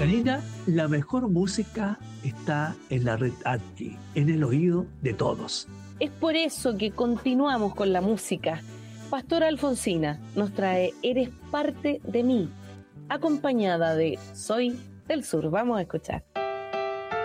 Karina, la mejor música está en la red Archi, en el oído de todos. Es por eso que continuamos con la música. Pastora Alfonsina nos trae Eres parte de mí, acompañada de Soy del Sur. Vamos a escuchar.